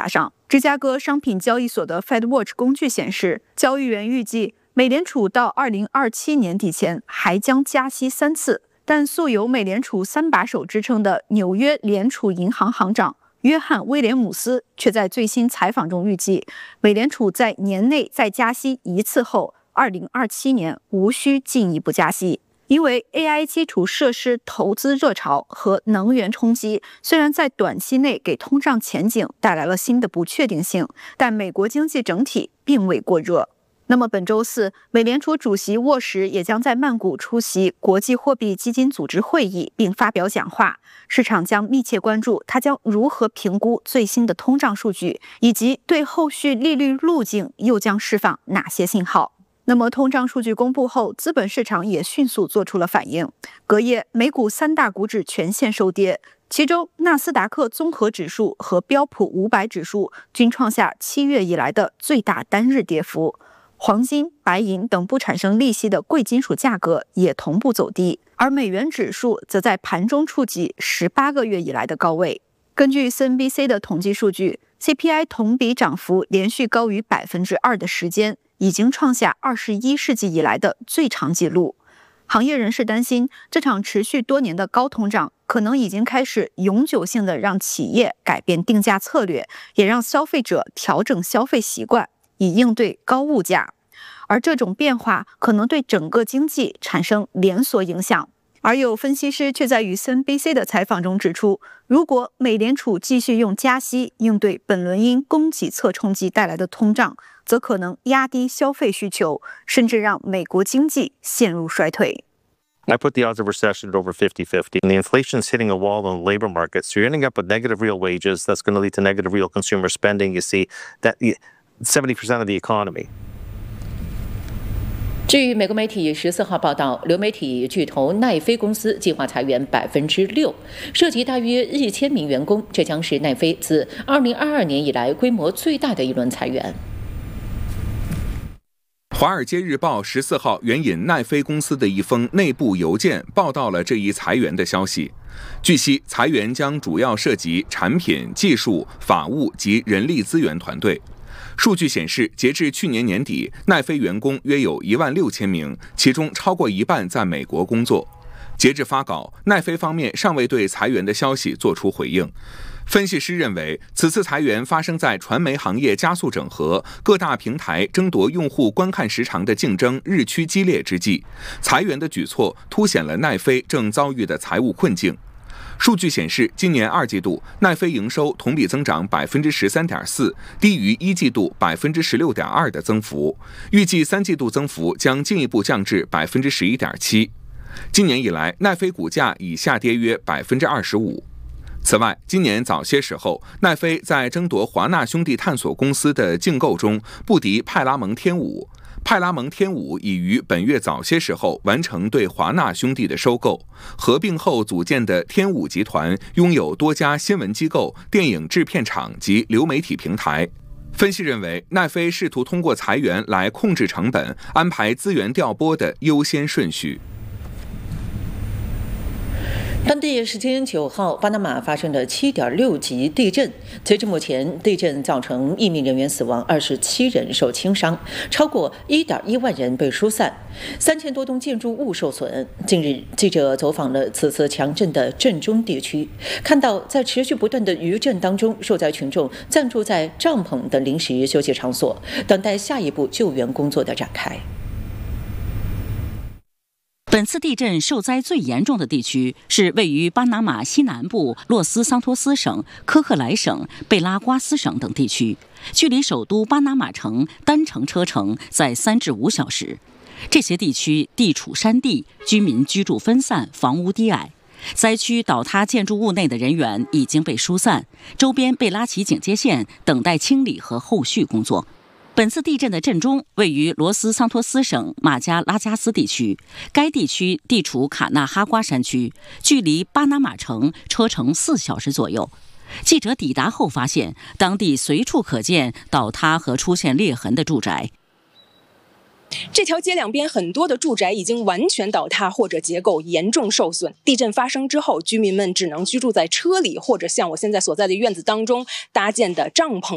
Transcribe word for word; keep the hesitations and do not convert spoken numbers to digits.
上。芝加哥商品交易所的 FedWatch 工具显示，交易员预计美联储到二零二七年底前还将加息三次，但素有美联储三把手之称的纽约联储银行行长约翰·威廉姆斯却在最新采访中预计，美联储在年内再加息一次后，二零二七年无需进一步加息。因为 A I 基础设施投资热潮和能源冲击，虽然在短期内给通胀前景带来了新的不确定性，但美国经济整体并未过热。那么本周四，美联储主席沃什也将在曼谷出席国际货币基金组织会议并发表讲话，市场将密切关注他将如何评估最新的通胀数据，以及对后续利率路径又将释放哪些信号。那么通胀数据公布后，资本市场也迅速做出了反应。隔夜，美股三大股指全线收跌，其中纳斯达克综合指数和标普五百指数均创下七月以来的最大单日跌幅。黄金、白银等不产生利息的贵金属价格也同步走低，而美元指数则在盘中触及十八个月以来的高位。根据 C N B C 的统计数据， C P I 同比涨幅连续高于 百分之二 的时间，已经创下二十一世纪以来的最长纪录。行业人士担心，这场持续多年的高通胀可能已经开始永久性的让企业改变定价策略，也让消费者调整消费习惯，以应对高物价。而这种变化可能对整个经济产生连锁影响。而有分析师却在与 C N B C 的采访中指出，如果美联储继续用加息应对本轮因供给侧冲击带来的通胀，则可能压低消费需求，甚至让美国经济陷入衰退。 I put the odds of recession at over fifty fifty. And the inflation's hitting a wall on the labor market. So you're ending up with negative real wages. That's going to lead to negative real consumer spending. You see that seventy percent of the economy. 据美国媒体十四号报道，流媒体巨头奈飞公司计划裁员百分之六，涉及大约一千名员工，这将是奈飞自二零二二年以来规模最大的一轮裁员。 《华尔街日报》十四号援引奈飞公司的一封内部邮件报道了这一裁员的消息。据悉，裁员将主要涉及产品、技术、法务及人力资源团队。数据显示，截至去年年底，奈飞员工约有一万六千名，其中超过一半在美国工作。截至发稿，奈飞方面尚未对裁员的消息作出回应。分析师认为，此次裁员发生在传媒行业加速整合、各大平台争夺用户观看时长的竞争日趋激烈之际，裁员的举措凸显了奈飞正遭遇的财务困境。数据显示，今年二季度奈飞营收同比增长 百分之十三点四， 低于一季度 百分之十六点二 的增幅，预计三季度增幅将进一步降至 百分之十一点七。今年以来，奈飞股价已下跌约 百分之二十五。此外，今年早些时候，奈飞在争夺华纳兄弟探索公司的竞购中不敌派拉蒙天舞。派拉蒙天舞已于本月早些时候完成对华纳兄弟的收购，合并后组建的天舞集团拥有多家新闻机构、电影制片厂及流媒体平台。分析认为，奈飞试图通过裁员来控制成本，安排资源调拨的优先顺序。 当地时间九号，巴拿马发生了 七点六 级地震。截至目前，地震造成一名人员死亡，二十七人受轻伤，超过 一点一万人被疏散，三千多栋建筑物受损。近日，记者走访了此次强震的震中地区，看到在持续不断的余震当中，受灾群众暂住在帐篷的临时休息场所，等待下一步救援工作的展开。 本次地震受灾最严重的地区是位于巴拿马西南部洛斯桑托斯省、科克莱省、贝拉瓜斯省等地区，距离首都巴拿马城单程车程在三至五小时。这些地区地处山地，居民居住分散，房屋低矮。灾区倒塌建筑物内的人员已经被疏散，周边被拉起警戒线，等待清理和后续工作。本次地震的震中位于罗斯桑托斯省马加拉加斯地区，该地区地处卡纳哈瓜山区，距离巴拿马城车程四小时左右。记者抵达后发现，当地随处可见倒塌和出现裂痕的住宅。 这条街两边很多的住宅已经完全倒塌，或者结构严重受损。地震发生之后，居民们只能居住在车里，或者像我现在所在的院子当中搭建的帐篷。